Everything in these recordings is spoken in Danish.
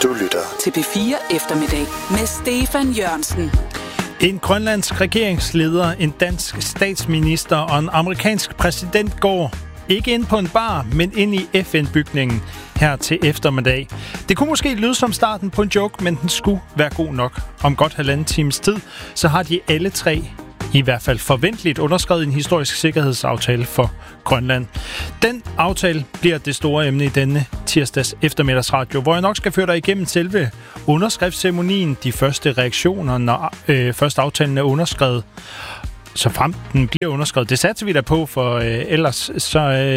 Du lytter til P4 Eftermiddag med Stefan Jørgensen. En grønlandsk regeringsleder, en dansk statsminister og en amerikansk præsident går ikke ind på en bar, men ind i FN-bygningen her til eftermiddag. Det kunne måske lyde som starten på en joke, men den skulle være god nok. Om godt 1,5 times tid, så har de alle tre i hvert fald forventeligt underskrevet en historisk sikkerhedsaftale for Grønland. Den aftale bliver det store emne i denne tirsdags eftermiddagsradio, hvor jeg nok skal føre dig igennem selve underskriftsceremonien, de første reaktioner, når først aftalen er underskrevet. Så frem den bliver underskrevet. Det satser vi da på, for ellers så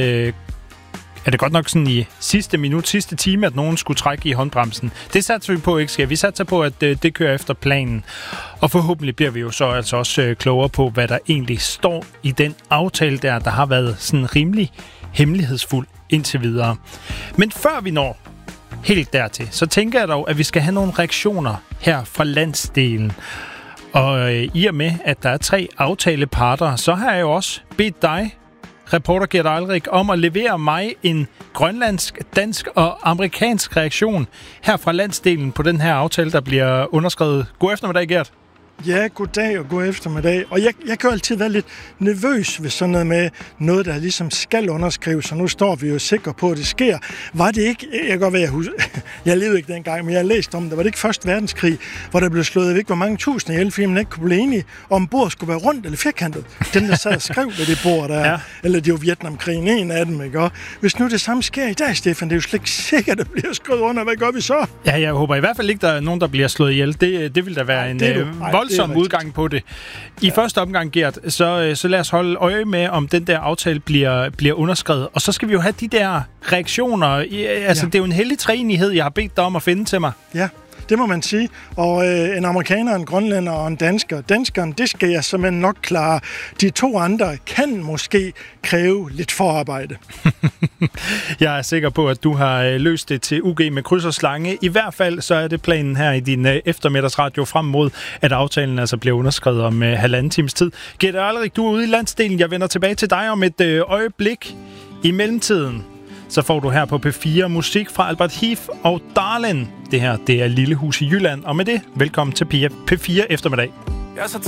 er det godt nok sådan i sidste minut, sidste time, at nogen skulle trække i håndbremsen. Det satser vi på, ikke skal. Vi satser på, at det kører efter planen. Og forhåbentlig bliver vi jo så altså også klogere på, hvad der egentlig står i den aftale der har været sådan rimelig hemmelighedsfuld indtil videre. Men før vi når helt dertil, så tænker jeg dog, at vi skal have nogle reaktioner her fra landsdelen. Og i og med, at der er 3 aftaleparter, så har jeg jo også bedt dig, reporter Gert Eilrik, om at levere mig en grønlandsk, dansk og amerikansk reaktion her fra landsdelen på den her aftale, der bliver underskrevet. God eftermiddag, Gert. Ja, goddag og god eftermiddag. Og jeg kan jo altid være lidt nervøs ved sådan noget med noget, der ligesom skal underskrives, og nu står vi jo sikre på, at det sker. Var det ikke, jeg kan godt være, jeg levede ikke dengang, men jeg har læst om det, var det ikke Første Verdenskrig, hvor der blev slået, jeg ved ikke, hvor mange tusind ihjel, fordi man ikke kunne blive enige, om bordet skulle være rundt eller firkantet. Den, der sad og skrev ved det bord der, ja. Eller det var Vietnamkrigen, en af dem, ikke? Og hvis nu det samme sker i dag, Stefan, det er jo slet ikke sikkert, at det bliver skrevet under. Hvad gør vi så? Ja, jeg håber i hvert fald ikke, der er nogen, der bliver slået ihjel. Det vil da være en voldsom udgang på det. I første omgang, Gert, så lad os holde øje med, om den der aftale bliver underskrevet. Og så skal vi jo have de der reaktioner. Altså, det er jo en heldig treenighed, jeg har bedt dig om at finde til mig. Ja, det må man sige. Og en amerikaner, en grønlænder og en dansker. Danskeren, det skal jeg simpelthen nok klare. De 2 andre kan måske kræve lidt forarbejde. Jeg er sikker på, at du har løst det til UG med kryds og slange. I hvert fald så er det planen her i din eftermiddagsradio frem mod, at aftalen altså bliver underskrevet om 1,5 times tid. Gert Eilrik, du er ude i landsdelen. Jeg vender tilbage til dig om et øjeblik. I mellemtiden så får du her på P4 musik fra Albert Heath og Darlin. Det her, det er Lille Hus i Jylland. Og med det, velkommen til P4 eftermiddag.